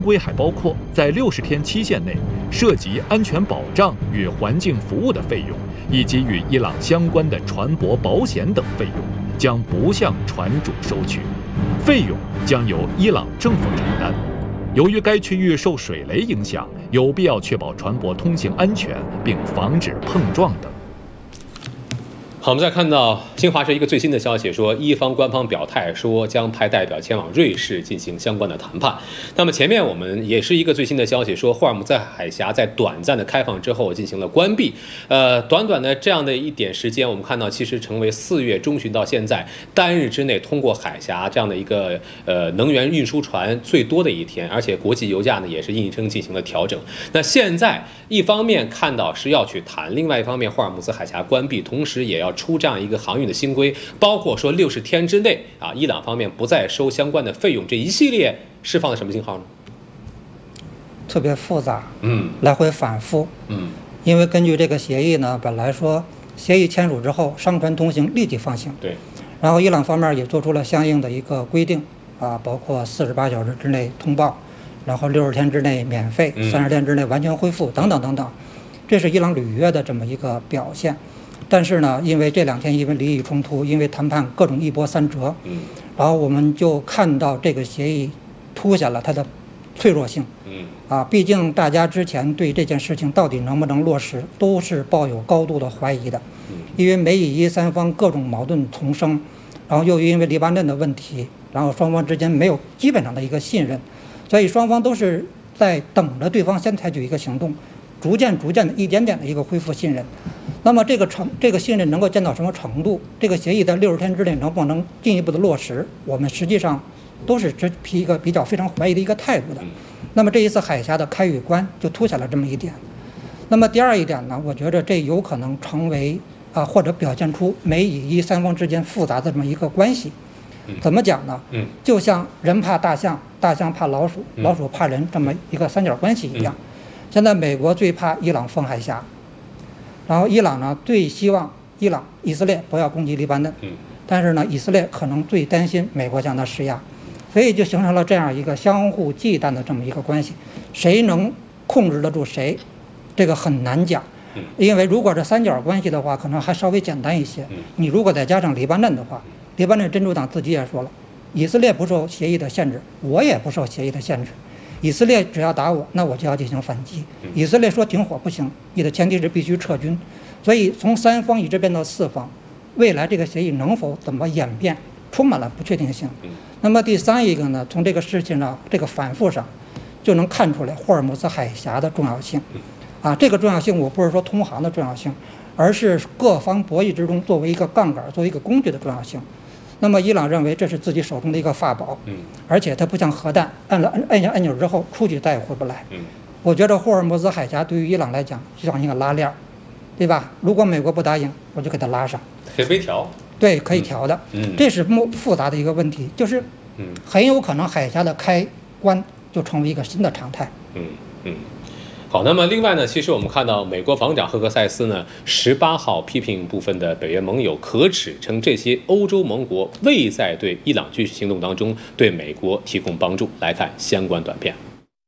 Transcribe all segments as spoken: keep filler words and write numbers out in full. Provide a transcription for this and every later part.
规还包括在六十天期限内涉及安全保障与环境服务的费用，以及与伊朗相关的船舶保险等费用，将不向船主收取，费用将由伊朗政府承担。由于该区域受水雷影响，有必要确保船舶通行安全，并防止碰撞等。 好，我们再看到新华社一个最新的消息，说伊方官方表态说将派代表前往瑞士进行相关的谈判。那么前面我们也是一个最新的消息，说霍尔木兹海峡在短暂的开放之后进行了关闭。呃，短短的这样的一点时间，我们看到其实成为四月中旬到现在单日之内通过海峡这样的一个呃能源运输船最多的一天，而且国际油价呢也是应声进行了调整。那现在一方面看到是要去谈，另外一方面霍尔木兹海峡关闭，同时也要出这样一个航运的新规，包括说六十天之内啊，伊朗方面不再收相关的费用，这一系列释放了什么信号呢？ 特别复杂， 嗯， 来回反复， 嗯， 因为根据这个协议呢，本来说协议签署之后，商船通行立即放行， 对， 然后伊朗方面也做出了相应的一个规定啊，包括四十八小时之内通报，然后六十天之内免费，三十天之内完全恢复，等等等等，这是伊朗履约的这么一个表现。但是呢，因为这两天因为利益冲突，因为谈判各种一波三折， 嗯， 然后我们就看到这个协议凸显了它的脆弱性， 嗯，啊， 毕竟大家之前对这件事情到底能不能落实，都是抱有高度的怀疑的， 嗯， 因为美以伊三方各种矛盾丛生，然后又因为黎巴嫩的问题，然后双方之间没有基本上的一个信任，所以双方都是在等着对方先采取一个行动，逐渐逐渐的一点点的一个恢复信任。那么这个成这个信任能够见到什么程度？这个协议在六十天之内能不能进一步的落实？我们实际上都是持一个比较非常怀疑的一个态度的。那么这一次海峡的开与关就凸显了这么一点。那么第二一点呢，我觉得这有可能成为啊、呃、或者表现出美以伊三方之间复杂的这么一个关系。怎么讲呢？嗯，就像人怕大象，大象怕老鼠，老鼠怕人这么一个三角关系一样。现在美国最怕伊朗封海峡。然后伊朗呢最希望伊朗以色列不要攻击黎巴嫩，但是呢以色列可能最担心美国向他施压，所以就形成了这样一个相互忌惮的这么一个关系。谁能控制得住谁，这个很难讲，因为如果这三角关系的话，可能还稍微简单一些。你如果再加上黎巴嫩的话，黎巴嫩真主党自己也说了，以色列不受协议的限制，我也不受协议的限制。以色列只要打我，那我就要进行反击。以色列说停火不行，你的前提是必须撤军。所以从三方一直变到四方，未来这个协议能否怎么演变，充满了不确定性。那么第三一个呢，从这个事情上这个反复上，就能看出来霍尔木兹海峡的重要性。啊，这个重要性我不是说通航的重要性，而是各方博弈之中作为一个杠杆、作为一个工具的重要性。那么伊朗认为这是自己手中的一个法宝，嗯，而且它不像核弹，按了按按下按钮之后出去再也回不来，嗯，我觉得霍尔木兹海峡对于伊朗来讲就像一个拉链，对吧？如果美国不答应，我就给它拉上， 可以微调， 对，可以调的，嗯，这是复杂的一个问题，就是，嗯，很有可能海峡的开关就成为一个新的常态， 嗯嗯。好，那么另外呢，其实我们看到美国防长赫克塞斯呢，十八号批评部分的北约盟友可耻，称这些欧洲盟国未在对伊朗军事行动当中对美国提供帮助。来看相关短片。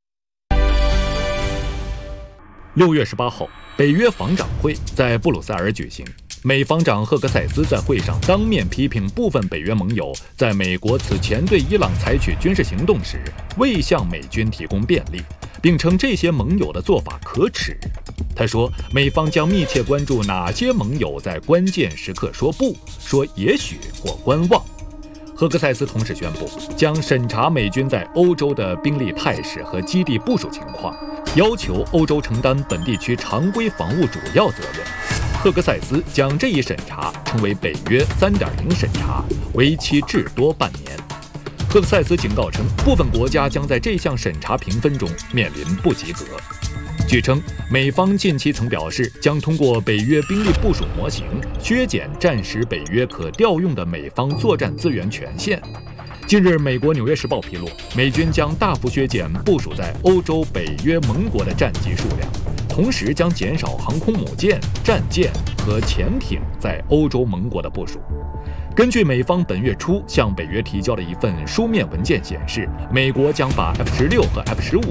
六月十八号，北约防长会在布鲁塞尔举行。美防长赫克塞斯在会上当面批评部分北约盟友在美国此前对伊朗采取军事行动时未向美军提供便利，并称这些盟友的做法可耻。他说，美方将密切关注哪些盟友在关键时刻说不、说也许或观望。赫克塞斯同时宣布，将审查美军在欧洲的兵力态势和基地部署情况，要求欧洲承担本地区常规防务主要责任。赫克塞斯将这一审查称为北约 三点零 审查，为期至多半年。赫克塞斯警告称，部分国家将在这项审查评分中面临不及格。据称，美方近期曾表示，将通过北约兵力部署模型削减战时北约可调用的美方作战资源权限。近日，美国《纽约时报》披露，美军将大幅削减部署在欧洲北约盟国的战机数量，同时将减少航空母舰、战舰和潜艇在欧洲盟国的部署。根据美方本月初向北约提交的一份书面文件显示，美国将把 F 十六和 F 十五